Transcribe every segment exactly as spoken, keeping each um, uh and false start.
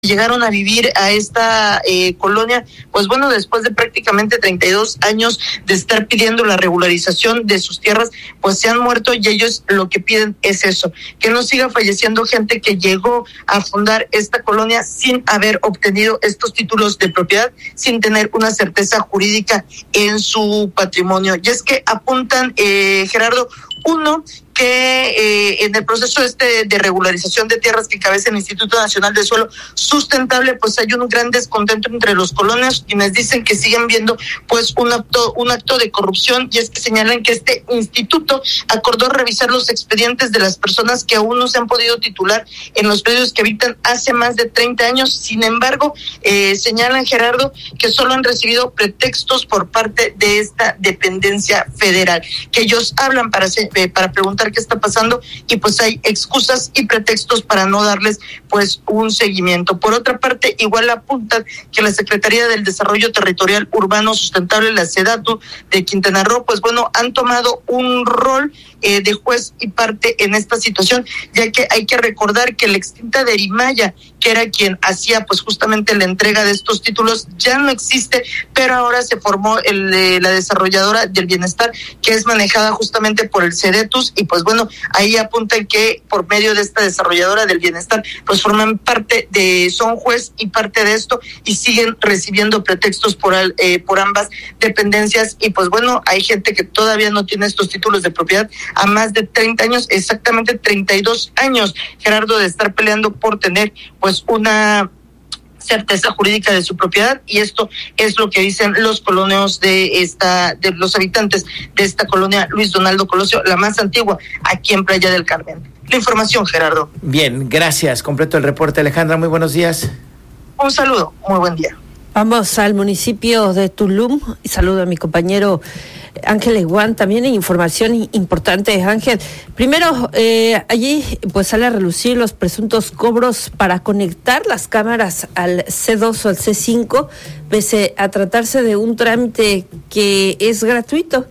llegaron a vivir a esta eh, colonia, pues bueno, después de prácticamente treinta y dos años de estar pidiendo la regularización de sus tierras, pues se han muerto y ellos lo que piden es eso, que no siga falleciendo gente que llegó a fundar esta colonia sin haber obtenido estos títulos de propiedad, sin tener una certeza jurídica en su patrimonio. Y es que apuntan, eh, Gerardo, uno, que eh, en el proceso este de regularización de tierras que encabeza el Instituto Nacional de Suelo Sustentable, pues hay un gran descontento entre los colonos, quienes dicen que siguen viendo pues un acto, un acto de corrupción, y es que señalan que este instituto acordó revisar los expedientes de las personas que aún no se han podido titular en los predios que habitan hace más de treinta años. Sin embargo, eh, señalan, Gerardo, que solo han recibido pretextos por parte de esta dependencia federal, que ellos hablan para, eh, para preguntar qué está pasando, y pues hay excusas y pretextos para no darles pues un seguimiento. Por otra parte, igual apuntan que la Secretaría del Desarrollo Territorial Urbano Sustentable, la SEDATU de Quintana Roo, pues bueno, han tomado un rol eh, de juez y parte en esta situación, ya que hay que recordar que la extinta Derimaya, que era quien hacía pues justamente la entrega de estos títulos, ya no existe, pero ahora se formó el, eh, la desarrolladora del bienestar, que es manejada justamente por el CEDETUS, y pues bueno, ahí apuntan que por medio de esta desarrolladora del bienestar, pues forman parte de, son juez y parte de esto, y siguen recibiendo pretextos por, eh, por ambas dependencias. Y pues bueno, hay gente que todavía no tiene estos títulos de propiedad a más de treinta años, exactamente treinta y dos años, Gerardo, de estar peleando por tener pues una certeza jurídica de su propiedad, y esto es lo que dicen los colonos de esta, de los habitantes de esta colonia Luis Donaldo Colosio, la más antigua aquí en Playa del Carmen. La información, Gerardo. Bien, gracias. Completo el reporte, Alejandra. Muy buenos días. Un saludo, muy buen día. Vamos al municipio de Tulum y saludo a mi compañero Ángel Eguán. También hay información importante, Ángel. Primero, eh, allí pues sale a relucir los presuntos cobros para conectar las cámaras al C dos o al C cinco, pese a tratarse de un trámite que es gratuito.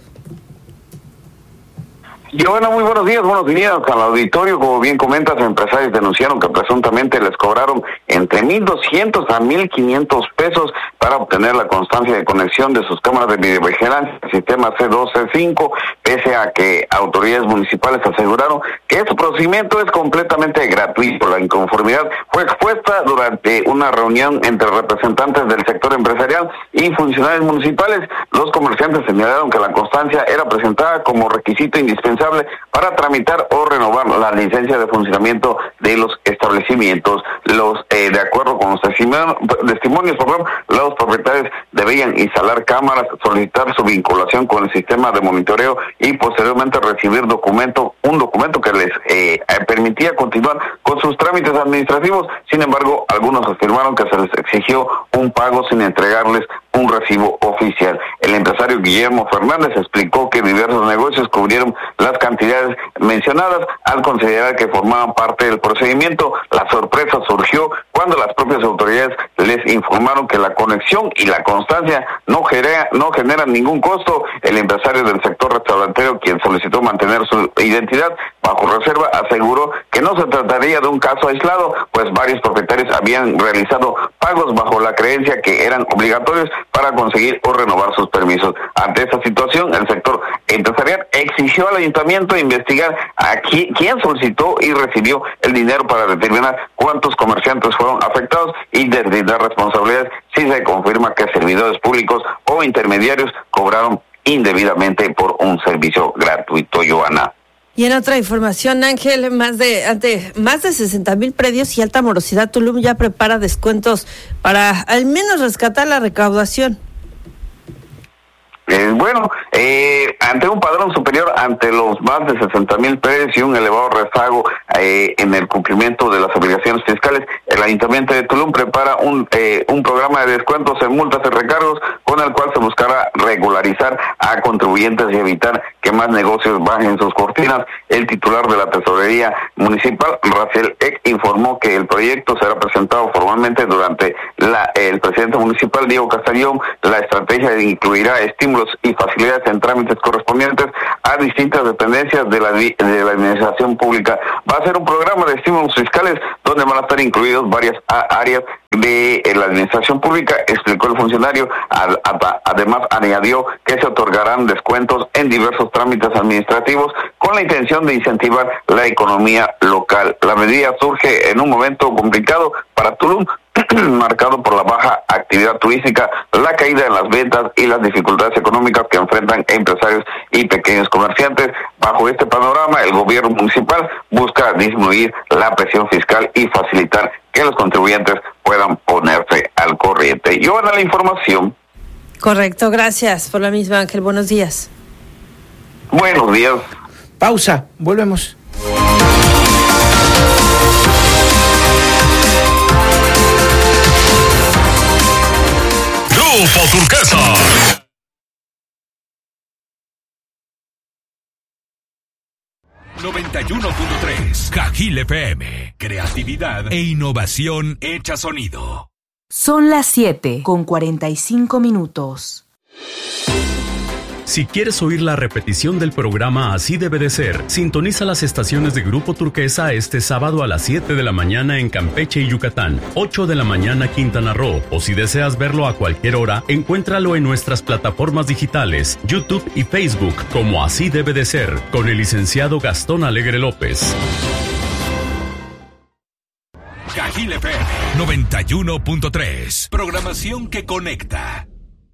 Y bueno, muy buenos días, buenos días al auditorio. Como bien comentas, empresarios denunciaron que presuntamente les cobraron entre mil doscientos a mil quinientos pesos para obtener la constancia de conexión de sus cámaras de videovigilancia al sistema C dos C cinco, pese a que autoridades municipales aseguraron que este procedimiento es completamente gratuito. La inconformidad fue expuesta durante una reunión entre representantes del sector empresarial y funcionarios municipales. Los comerciantes señalaron que la constancia era presentada como requisito indispensable para tramitar o renovar la licencia de funcionamiento de los establecimientos. Los eh, de acuerdo con los testimonios, testimonios perdón, los propietarios debían instalar cámaras, solicitar su vinculación con el sistema de monitoreo y posteriormente recibir documento, un documento que les eh, permitía continuar con sus trámites administrativos. Sin embargo, algunos afirmaron que se les exigió un pago sin entregarles un recibo oficial. El empresario Guillermo Fernández explicó que diversos negocios cubrieron las cantidades mencionadas al considerar que formaban parte del procedimiento. La sorpresa surgió cuando las propias autoridades les informaron que la conexión y la constancia no genera, no generan ningún costo. El empresario del sector restaurantero, quien solicitó mantener su identidad bajo reserva, aseguró que no se trataría de un caso aislado, pues varios propietarios habían realizado pagos bajo la creencia que eran obligatorios para conseguir o renovar sus permisos. Ante esta situación, el sector empresarial exigió al ayuntamiento investigar a qui- quién solicitó y recibió el dinero para determinar cuántos comerciantes fueron afectados y deslindar responsabilidades si se confirma que servidores públicos o intermediarios cobraron indebidamente por un servicio gratuito, Joana. Y en otra información, Ángel, más de ante más de sesenta mil predios y alta morosidad, Tulum ya prepara descuentos para al menos rescatar la recaudación. Eh, bueno, eh, ante un padrón superior ante los más de sesenta mil predios y un elevado rezago eh, en el cumplimiento de las obligaciones fiscales, el Ayuntamiento de Tulum prepara un eh, un programa de descuentos en multas y recargos con el cual se buscará regularizar a contribuyentes y evitar que más negocios bajen sus cortinas. El titular de la Tesorería Municipal, Rafael Eck, informó que el proyecto será presentado formalmente durante la el el presidente municipal, Diego Castañón, la estrategia incluirá estímulos y facilidades en trámites correspondientes a distintas dependencias de la, de la administración pública. Va a ser un programa de estímulos fiscales donde van a estar incluidos varias áreas de la administración pública, explicó el funcionario. Además, añadió que se otorgarán descuentos en diversos trámites administrativos con la intención de incentivar la economía local. La medida surge en un momento complicado para Tulum, marcado por la baja actividad turística, la caída en las ventas y las dificultades económicas que enfrentan empresarios y pequeños comerciantes. Bajo este panorama, el gobierno municipal busca disminuir la presión fiscal y facilitar que los contribuyentes puedan ponerse al corriente. Yo ahora la información. Correcto, gracias por la misma, Ángel. Buenos días. Buenos días. Pausa, volvemos. Grupo Turquesa. noventa y uno punto tres Cajil F M. Creatividad e innovación hecha sonido. Son las siete con cuarenta y cinco minutos. Si quieres oír la repetición del programa Así Debe de Ser, sintoniza las estaciones de Grupo Turquesa este sábado a las siete de la mañana en Campeche y Yucatán, ocho de la mañana Quintana Roo, o si deseas verlo a cualquier hora, encuéntralo en nuestras plataformas digitales, YouTube y Facebook, como Así Debe de Ser, con el licenciado Gastón Alegre López. Cajil F M noventa y uno punto tres. Programación que conecta.